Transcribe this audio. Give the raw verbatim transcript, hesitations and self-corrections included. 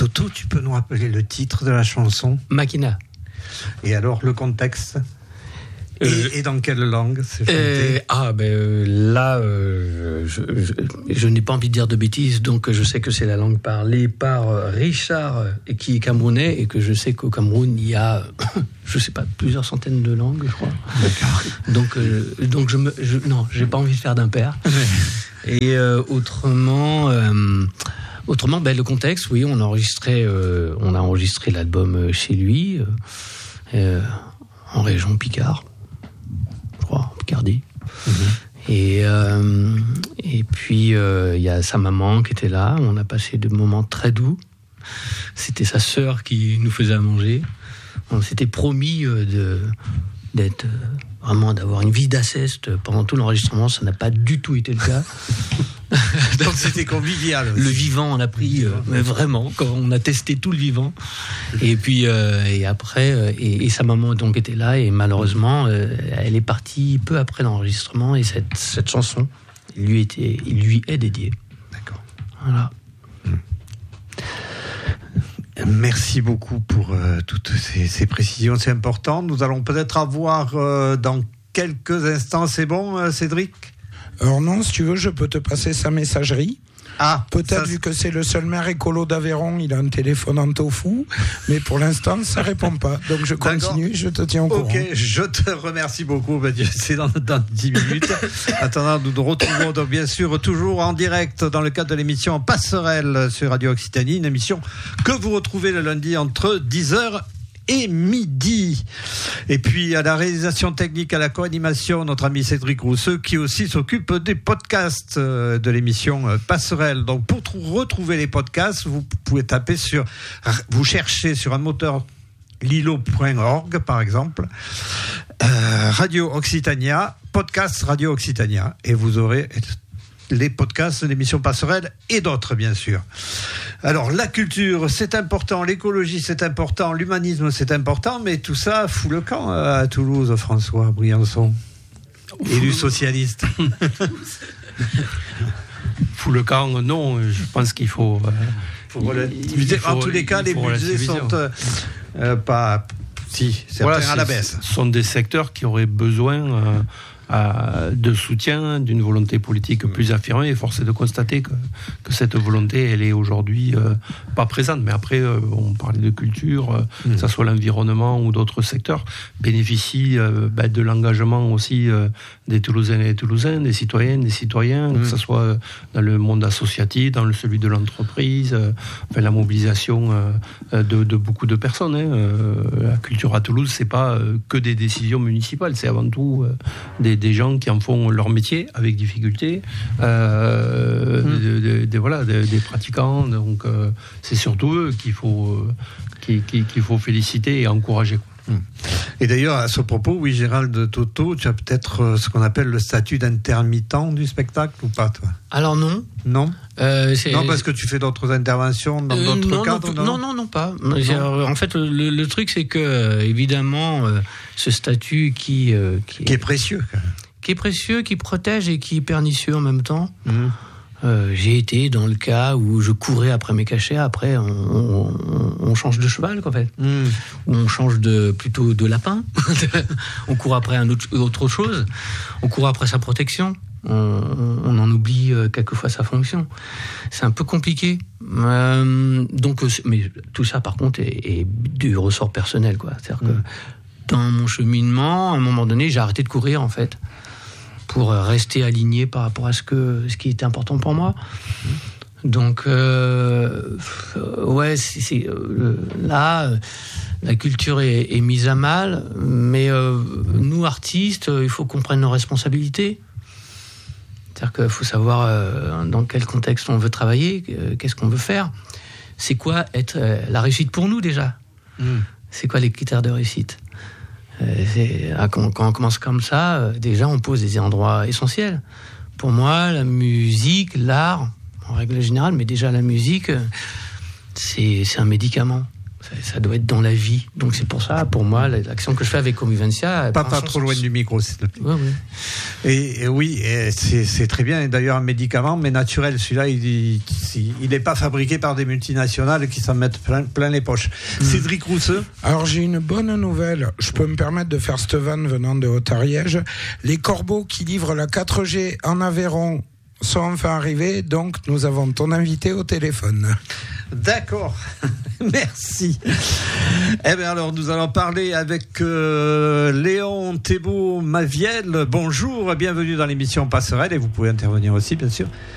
Toto, tu peux nous rappeler le titre de la chanson ? Machina. Et alors, le contexte ? Et, euh, et dans quelle langue c'est chanté ? euh, Ah, ben euh, là, euh, je, je, je n'ai pas envie de dire de bêtises, donc je sais que c'est la langue parlée par Richard, qui est camerounais, et que je sais qu'au Cameroun, il y a, je sais pas, plusieurs centaines de langues, je crois. D'accord. Donc, euh, donc je me, je, non, j'ai pas envie de faire d'impair. Et euh, autrement, euh, autrement, ben le contexte, oui, on a enregistré, euh, on a enregistré l'album chez lui, euh, euh, en région Picard. En Picardie. Mmh. Et, euh, et puis, il euh, y a sa maman qui était là. On a passé des moments très doux. C'était sa sœur qui nous faisait à manger. On s'était promis euh, de, d'être, euh, vraiment d'avoir une vie d'asceste pendant tout l'enregistrement. Ça n'a pas du tout été le cas. Donc c'était convivial. Le vivant, on a pris, euh, mais vraiment, quand on a testé tout le vivant. Et puis, euh, et après, euh, et, et sa maman donc était là, et malheureusement, euh, elle est partie peu après l'enregistrement, et cette, cette chanson, il lui, était, il lui est dédiée. D'accord. Voilà. Merci beaucoup pour euh, toutes ces, ces précisions, c'est important. Nous allons peut-être avoir euh, dans quelques instants, c'est bon, euh, Cédric ? Alors non, si tu veux, je peux te passer sa messagerie. Ah, peut-être ça, vu que c'est le seul maire écolo d'Aveyron, il a un téléphone en tofu, mais pour l'instant, ça répond pas. Donc je continue, D'accord. Je te tiens au courant. Ok, je te remercie beaucoup. C'est dans, dans dix minutes. Attendant, nous nous retrouvons donc bien sûr toujours en direct dans le cadre de l'émission Passerelle sur Radio Occitanie, une émission que vous retrouvez le lundi entre dix heures et midi. Et puis à la réalisation technique, à la co-animation, notre ami Cédric Rousseux, qui aussi s'occupe des podcasts de l'émission Passerelle. Donc pour retrouver les podcasts, vous pouvez taper sur, vous cherchez sur un moteur lilo point org par exemple, euh, Radio Occitania, podcast Radio Occitania, et vous aurez les podcasts de l'émission Passerelle et d'autres, bien sûr. Alors, la culture, c'est important, l'écologie, c'est important, l'humanisme, c'est important, mais tout ça fout le camp à Toulouse, François Briançon, élu socialiste. Fout le camp, non, je pense qu'il faut... Euh, faut relativiser. En tous les cas, les budgets sont euh, euh, pas... Si, c'est voilà, à la baisse. Ce sont des secteurs qui auraient besoin... Euh, de soutien, d'une volonté politique plus affirmée, et force est de constater que, que cette volonté, elle est aujourd'hui euh, pas présente. Mais après, euh, on parlait de culture, euh, mmh. que ce soit l'environnement ou d'autres secteurs, bénéficient euh, bah, de l'engagement aussi euh, des Toulousaines et des Toulousains, des citoyennes, des citoyens, mmh. que ce soit dans le monde associatif, dans le, celui de l'entreprise, euh, enfin, la mobilisation euh, de, de beaucoup de personnes. Hein. Euh, la culture à Toulouse, c'est pas euh, que des décisions municipales, c'est avant tout euh, des des gens qui en font leur métier avec difficulté, euh, mmh. de, de, de, voilà, de, des pratiquants. Donc, euh, c'est surtout eux qu'il faut, euh, qu'il, qu'il faut féliciter et encourager. Mmh. Et d'ailleurs, à ce propos, oui, Gérald Toto, tu as peut-être ce qu'on appelle le statut d'intermittent du spectacle ou pas, toi ? Alors non. Non euh, c'est... Non, parce que tu fais d'autres interventions dans euh, d'autres non, cadres, non, non, non, non, non, pas. Non. En fait, le, le truc, c'est que, euh, évidemment, euh, ce statut qui... Euh, qui, qui est précieux, quand même. Qui est précieux, qui protège et qui est pernicieux en même temps. Mmh. Euh, j'ai été dans le cas où je courais après mes cachets, après on, on, on change de cheval, en fait. Mmh. Ou on change de, plutôt de lapin. On court après un autre, autre chose. On court après sa protection. On, on en oublie quelquefois sa fonction. C'est un peu compliqué. Euh, donc, mais tout ça, par contre, est, est du ressort personnel, quoi. C'est-à-dire mmh. que dans mon cheminement, à un moment donné, j'ai arrêté de courir, en fait, pour rester aligné par rapport à ce que ce qui était important pour moi. Donc, euh, ouais, c'est, c'est, euh, là, la culture est, est mise à mal, mais euh, nous, artistes, il faut qu'on prenne nos responsabilités. C'est-à-dire qu'il faut savoir euh, dans quel contexte on veut travailler, euh, qu'est-ce qu'on veut faire. C'est quoi être euh, la réussite pour nous, déjà ? mmh. C'est quoi les critères de réussite ? C'est, quand, quand on commence comme ça, déjà on pose des endroits essentiels. Pour moi, la musique, l'art, en règle générale, mais déjà la musique, c'est, c'est un médicament. Ça, ça doit être dans la vie. Donc c'est pour ça, pour moi, l'action que je fais avec Convivencia... Pas, pas trop loin du micro, s'il te plaît. Ouais, ouais. Et, et oui, et c'est, c'est très bien. Et d'ailleurs, un médicament, mais naturel. Celui-là, il n'est pas fabriqué par des multinationales qui s'en mettent plein, plein les poches. Mmh. Cédric Rousseux. Alors j'ai une bonne nouvelle. Je peux me permettre de faire cette vanne venant de Haute-Ariège. Les corbeaux qui livrent la quatre G en Aveyron sont enfin arrivés, donc nous avons ton invité au téléphone. D'accord, merci. Eh bien alors, nous allons parler avec euh, Léon Thébault-Maviel. Bonjour, bienvenue dans l'émission Passerelle, et vous pouvez intervenir aussi, bien sûr.